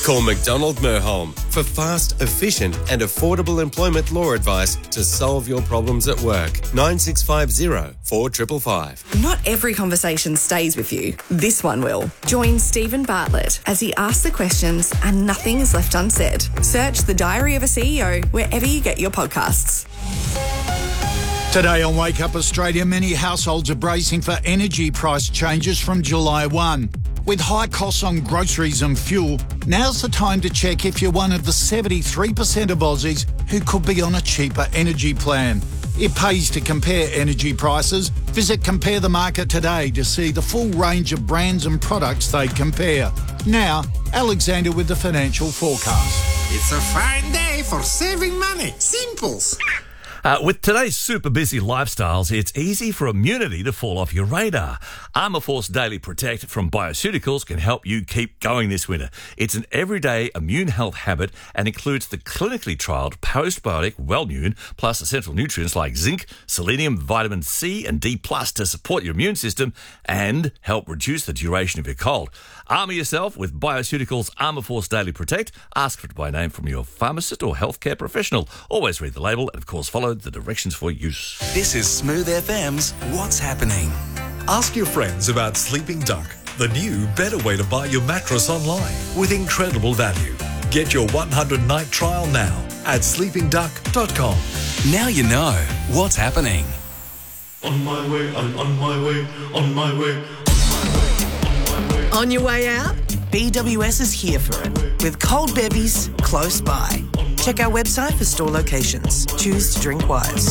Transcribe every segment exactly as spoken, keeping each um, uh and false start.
Call McDonald Merholm for fast, efficient and affordable employment law advice to solve your problems at work. nine six five zero, four five five five. Not every conversation stays with you. This one will. Join Stephen Bartlett as he asks the questions and nothing is left unsaid. Search The Diary of a C E O wherever you get your podcasts. Today on Wake Up Australia, many households are bracing for energy price changes from July first. With high costs on groceries and fuel, now's the time to check if you're one of the seventy-three percent of Aussies who could be on a cheaper energy plan. It pays to compare energy prices. Visit Compare the Market today to see the full range of brands and products they compare. Now, Alexander with the financial forecast. It's a fine day for saving money. Simples. Uh, with today's super busy lifestyles, it's easy for immunity to fall off your radar. Armour Force Daily Protect from Bioceuticals can help you keep going this winter. It's an everyday immune health habit and includes the clinically trialled postbiotic Wellmune, plus essential nutrients like zinc, selenium, vitamin C and D plus to support your immune system and help reduce the duration of your cold. Armour yourself with Bioceuticals Armour Force Daily Protect. Ask for it by name from your pharmacist or healthcare professional. Always read the label and, of course, follow the directions for use. This is Smooth F M's What's Happening. Ask your friends about Sleeping Duck, the new, better way to buy your mattress online with incredible value. Get your one hundred night trial now at sleeping duck dot com. Now you know what's happening. On my way, I'm on my way, on my way. On your way out? B W S is here for it, with cold bevies close by. Check our website for store locations. Choose to drink wise.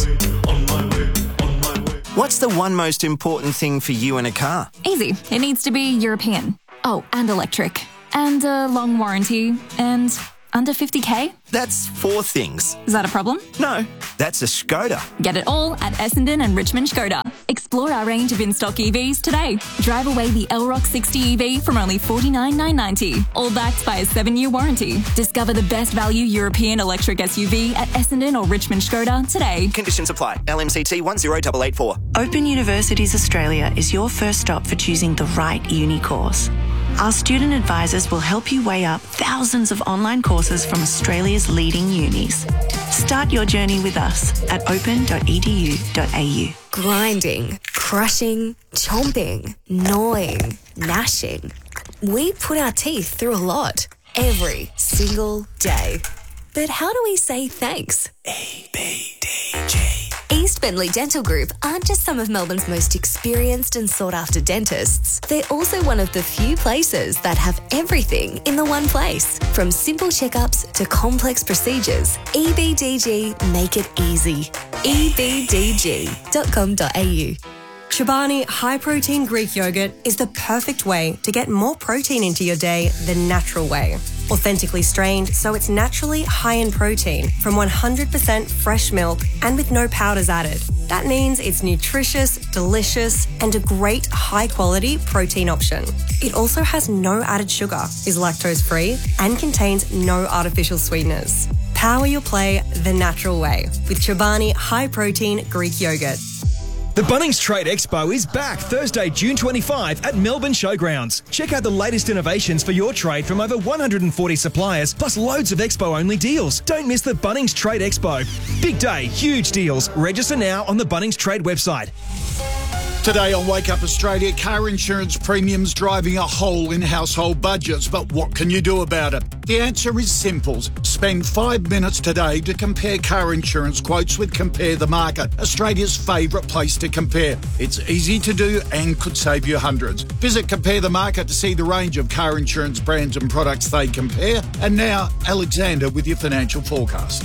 What's the one most important thing for you in a car? Easy. It needs to be European. Oh, and electric. And a long warranty. And under fifty K? That's four things. Is that a problem? No, that's a Skoda. Get it all at Essendon and Richmond Skoda. Explore our range of in-stock E Vs today. Drive away the L ROC sixty E V from only forty-nine thousand nine hundred ninety dollars, all backed by a seven-year warranty. Discover the best value European electric S U V at Essendon or Richmond Skoda today. Conditions apply. L M C T one zero eight eight four. Open Universities Australia is your first stop for choosing the right uni course. Our student advisors will help you weigh up thousands of online courses from Australia's leading unis. Start your journey with us at open dot e d u dot a u. Grinding, crushing, chomping, gnawing, gnashing. We put our teeth through a lot every single day. But how do we say thanks? E B D G. East Bentley Dental Group aren't just some of Melbourne's most experienced and sought-after dentists. They're also one of the few places that have everything in the one place. From simple checkups to complex procedures, E B D G make it easy. e b d g dot com dot a u. Chobani High Protein Greek Yogurt is the perfect way to get more protein into your day the natural way. Authentically strained, so it's naturally high in protein from one hundred percent fresh milk and with no powders added. That means it's nutritious, delicious, and a great high-quality protein option. It also has no added sugar, is lactose-free, and contains no artificial sweeteners. Power your play the natural way with Chobani High Protein Greek Yogurt. The Bunnings Trade Expo is back Thursday, June twenty-fifth at Melbourne Showgrounds. Check out the latest innovations for your trade from over one hundred forty suppliers, plus loads of Expo-only deals. Don't miss the Bunnings Trade Expo. Big day, huge deals. Register now on the Bunnings Trade website. Today on Wake Up Australia, car insurance premiums driving a hole in household budgets. But what can you do about it? The answer is simple. Spend five minutes today to compare car insurance quotes with Compare the Market, Australia's favourite place to compare. It's easy to do and could save you hundreds. Visit Compare the Market to see the range of car insurance brands and products they compare. And now, Alexander with your financial forecast.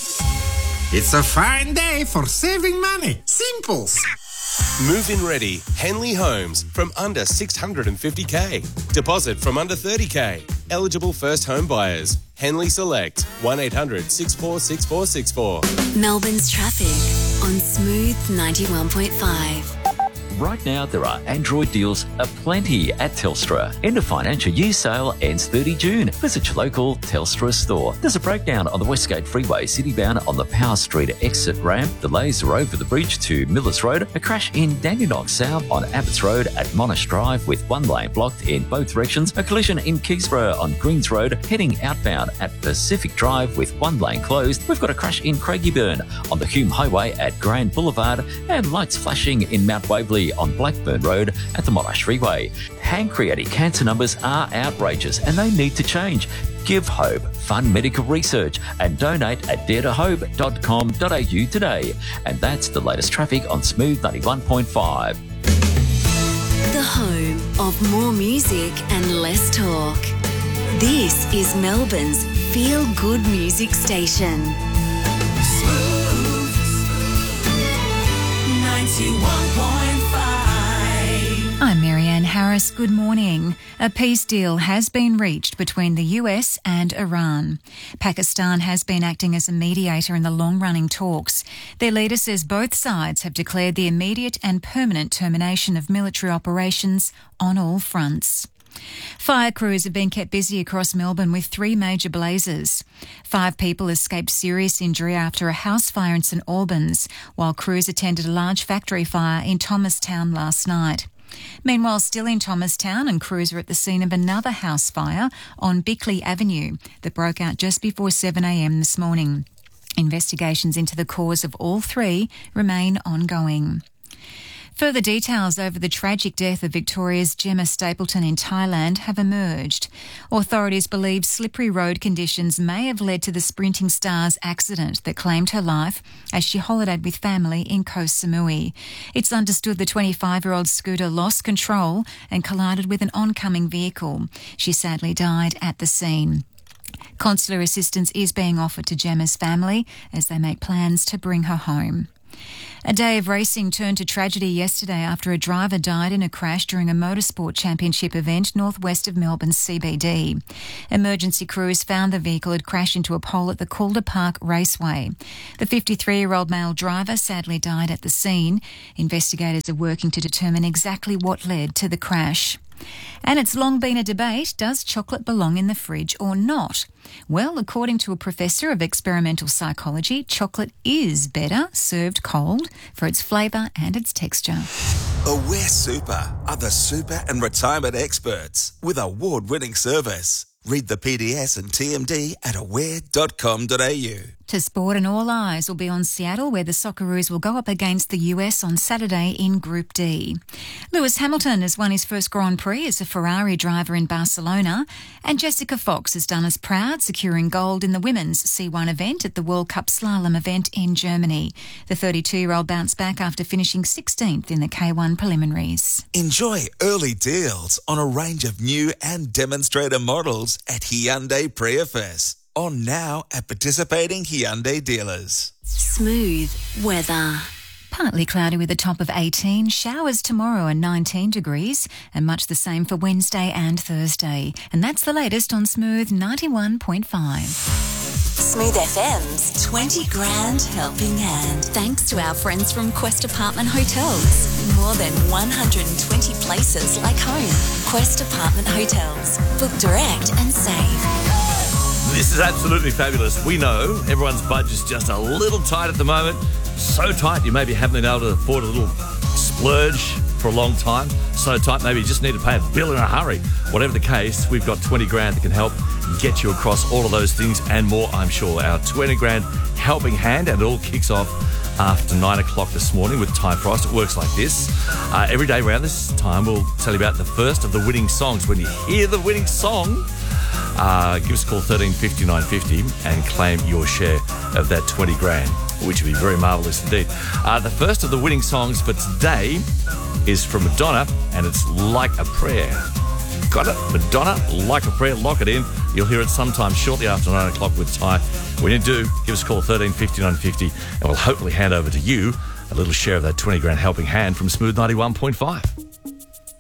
It's a fine day for saving money. Simples. Move-in ready, Henley Homes from under six hundred fifty K. Deposit from under thirty K. Eligible first home buyers. Henley Select, one eight hundred six four six four six four. Melbourne's traffic on Smooth ninety-one point five. Right now, there are Android deals aplenty at Telstra. End of financial year sale ends thirtieth of June. Visit your local Telstra store. There's a breakdown on the Westgate Freeway citybound on the Power Street exit ramp. Delays are over the bridge to Millers Road. A crash in Dandenong South on Abbots Road at Monash Drive with one lane blocked in both directions. A collision in Keysborough on Greens Road heading outbound at Pacific Drive with one lane closed. We've got a crash in Craigieburn on the Hume Highway at Grand Boulevard and lights flashing in Mount Waverley on Blackburn Road at the Monash Freeway. Pancreatic cancer numbers are outrageous and they need to change. Give hope, fund medical research and donate at dare to hope dot com dot a u today. And that's the latest traffic on Smooth ninety-one point five. The home of more music and less talk. This is Melbourne's feel-good music station. Smooth ninety-one point five. I'm Marianne Harris. Good morning. A peace deal has been reached between the U S and Iran. Pakistan has been acting as a mediator in the long-running talks. Their leader says both sides have declared the immediate and permanent termination of military operations on all fronts. Fire crews have been kept busy across Melbourne with three major blazes. Five people escaped serious injury after a house fire in St Albans, while crews attended a large factory fire in Thomastown last night. Meanwhile, still in Thomastown, and crews are at the scene of another house fire on Bickley Avenue that broke out just before seven a m this morning. Investigations into the cause of all three remain ongoing. Further details over the tragic death of Victoria's Gemma Stapleton in Thailand have emerged. Authorities believe slippery road conditions may have led to the sprinting star's accident that claimed her life as she holidayed with family in Koh Samui. It's understood the twenty-five-year-old scooter lost control and collided with an oncoming vehicle. She sadly died at the scene. Consular assistance is being offered to Gemma's family as they make plans to bring her home. A day of racing turned to tragedy yesterday after a driver died in a crash during a motorsport championship event northwest of Melbourne's C B D. Emergency crews found the vehicle had crashed into a pole at the Calder Park Raceway. The fifty-three-year-old male driver sadly died at the scene. Investigators are working to determine exactly what led to the crash. And it's long been a debate, does chocolate belong in the fridge or not? Well, according to a professor of experimental psychology, chocolate is better served cold for its flavour and its texture. Aware Super are the super and retirement experts with award-winning service. Read the P D S and T M D at aware dot com dot a u. To sport, and all eyes will be on Seattle, where the Socceroos will go up against the U S on Saturday in Group D. Lewis Hamilton has won his first Grand Prix as a Ferrari driver in Barcelona, and Jessica Fox has done us proud, securing gold in the women's C one event at the World Cup Slalom event in Germany. The thirty-two-year-old bounced back after finishing sixteenth in the K one preliminaries. Enjoy early deals on a range of new and demonstrator models at Hyundai Prius. On now at participating Hyundai dealers. Smooth weather. Partly cloudy with a top of eighteen, showers tomorrow and nineteen degrees, and much the same for Wednesday and Thursday. And that's the latest on Smooth ninety-one point five. Smooth F M's twenty grand helping hand. Thanks to our friends from Quest Apartment Hotels. More than one hundred twenty places like home. Quest Apartment Hotels. Book direct and save. This is absolutely fabulous. We know everyone's budget's just a little tight at the moment. So tight you maybe haven't been able to afford a little splurge for a long time. So tight maybe you just need to pay a bill in a hurry. Whatever the case, we've got twenty grand that can help get you across all of those things and more, I'm sure. Our twenty grand helping hand, and it all kicks off after nine o'clock this morning with Ty Frost. It works like this. Uh, every day around this time, we'll tell you about the first of the winning songs. When you hear the winning song, Uh, give us a call thirteen fifty-nine fifty and claim your share of that twenty grand, which would be very marvellous indeed. Uh, the first of the winning songs for today is from Madonna, and it's Like a Prayer. Got it? Madonna, Like a Prayer. Lock it in. You'll hear it sometime shortly after nine o'clock with Ty. When you do, give us a call thirteen fifty-nine fifty and we'll hopefully hand over to you a little share of that twenty grand helping hand from Smooth ninety-one point five.